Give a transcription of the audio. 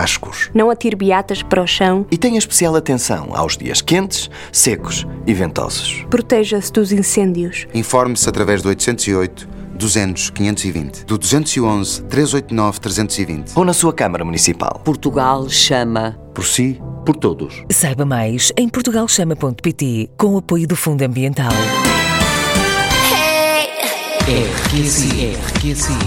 churrascos. Não atire beatas para o chão. E tenha especial atenção aos dias quentes, secos e ventosos. Proteja-se dos incêndios. Informe-se através do 808 200 520, do 211 389 320. Ou na sua Câmara Municipal. Portugal chama. Por si, por todos. Saiba mais em portugalchama.pt, com o apoio do Fundo Ambiental. RQC